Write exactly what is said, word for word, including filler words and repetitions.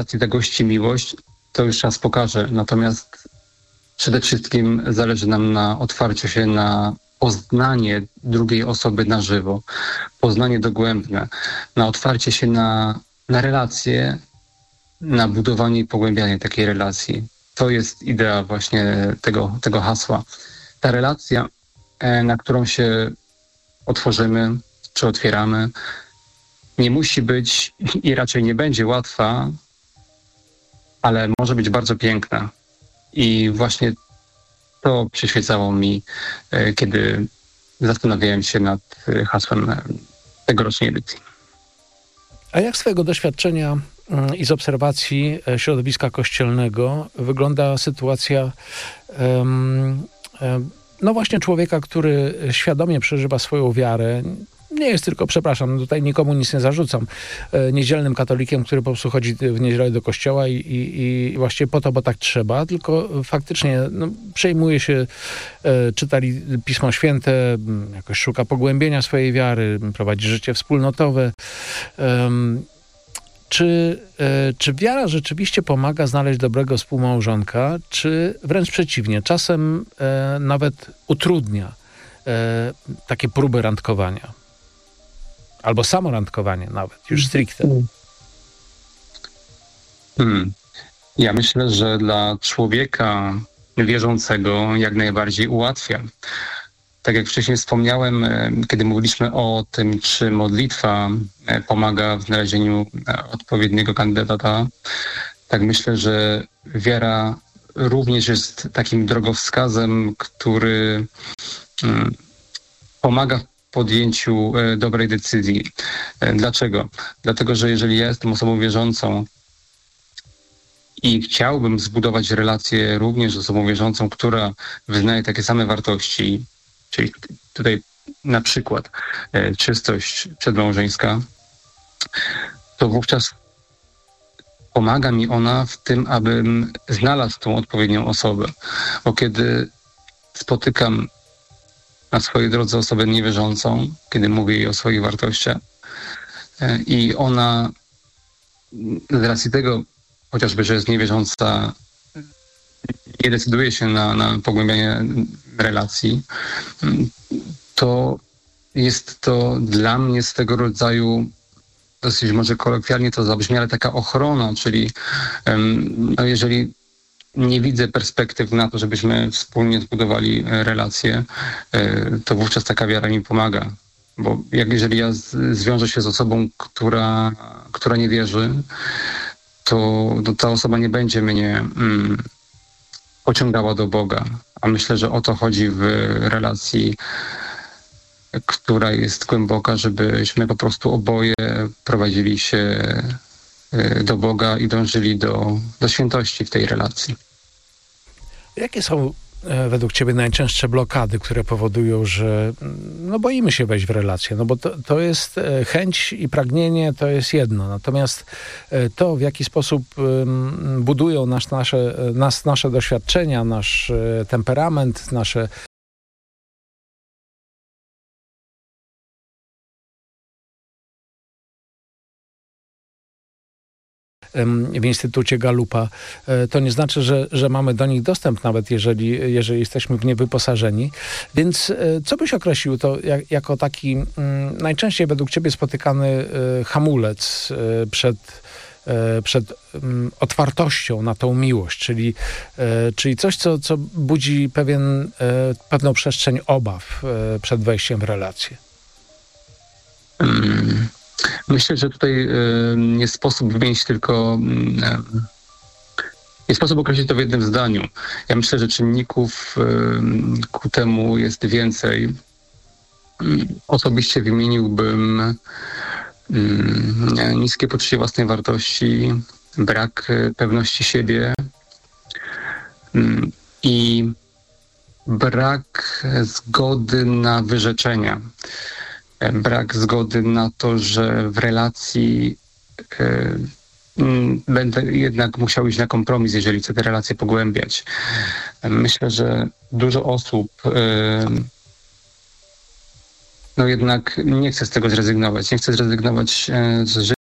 ta gości miłość, to już czas pokaże. Natomiast przede wszystkim zależy nam na otwarciu się na poznanie drugiej osoby na żywo, poznanie dogłębne, na otwarcie się na, na relacje, na budowanie i pogłębianie takiej relacji. To jest idea właśnie tego, tego hasła. Ta relacja, na którą się otworzymy, czy otwieramy, nie musi być i raczej nie będzie łatwa, ale może być bardzo piękna. I właśnie to przyświecało mi, kiedy zastanawiałem się nad hasłem tegorocznej edycji. A jak z twojego doświadczenia i z obserwacji środowiska kościelnego wygląda sytuacja um, um, no właśnie człowieka, który świadomie przeżywa swoją wiarę? Nie jest tylko, przepraszam, tutaj nikomu nic nie zarzucam, niedzielnym katolikiem, który po prostu chodzi w niedzielę do kościoła i, i, i właśnie po to, bo tak trzeba, tylko faktycznie no, przejmuje się, e, czyta Pismo Święte, jakoś szuka pogłębienia swojej wiary, prowadzi życie wspólnotowe. Um, Czy, e, czy wiara rzeczywiście pomaga znaleźć dobrego współmałżonka, czy wręcz przeciwnie, czasem e, nawet utrudnia e, takie próby randkowania? Albo samo randkowanie nawet, już stricte. Hmm. Ja myślę, że dla człowieka wierzącego jak najbardziej ułatwia. Tak jak wcześniej wspomniałem, kiedy mówiliśmy o tym, czy modlitwa pomaga w znalezieniu odpowiedniego kandydata, tak myślę, że wiara również jest takim drogowskazem, który pomaga w podjęciu dobrej decyzji. Dlaczego? Dlatego, że jeżeli ja jestem osobą wierzącą i chciałbym zbudować relację również z osobą wierzącą, która wyznaje takie same wartości, czyli tutaj na przykład e, czystość przedmałżeńska, to wówczas pomaga mi ona w tym, abym znalazł tą odpowiednią osobę. Bo kiedy spotykam na swojej drodze osobę niewierzącą, kiedy mówię jej o swoich wartościach e, i ona z racji tego, chociażby, że jest niewierząca, nie decyduje się na, na pogłębianie relacji, to jest to dla mnie swego rodzaju, dosyć może kolokwialnie to zabrzmi, ale taka ochrona, czyli no jeżeli nie widzę perspektyw na to, żebyśmy wspólnie zbudowali relacje, to wówczas taka wiara mi pomaga. Bo jak jeżeli ja z, zwiążę się z osobą, która, która nie wierzy, to, to ta osoba nie będzie mnie mm, pociągała do Boga. A myślę, że o to chodzi w relacji, która jest głęboka, żebyśmy po prostu oboje prowadzili się do Boga i dążyli do, do świętości w tej relacji. Jakie są według ciebie najczęstsze blokady, które powodują, że no boimy się wejść w relację? No bo to, to jest chęć i pragnienie, to jest jedno. Natomiast to, w jaki sposób budują nas, nasze, nas, nasze doświadczenia, nasz temperament, nasze w Instytucie Galupa, to nie znaczy, że, że mamy do nich dostęp, nawet jeżeli, jeżeli jesteśmy w nie wyposażeni. Więc co byś określił to jak, jako taki mm, najczęściej według ciebie spotykany y, hamulec y, przed, y, przed y, otwartością na tą miłość, czyli, y, czyli coś, co, co budzi pewien, y, pewną przestrzeń obaw y, przed wejściem w relację? Hmm. Myślę, że tutaj nie sposób wymienić tylko, nie sposób określić to w jednym zdaniu. Ja myślę, że czynników ku temu jest więcej. Osobiście wymieniłbym niskie poczucie własnej wartości, brak pewności siebie i brak zgody na wyrzeczenia. Brak zgody na to, że w relacji y, będę jednak musiał iść na kompromis, jeżeli chcę te relacje pogłębiać. Myślę, że dużo osób y, no jednak nie chce z tego zrezygnować. Nie chce zrezygnować z życia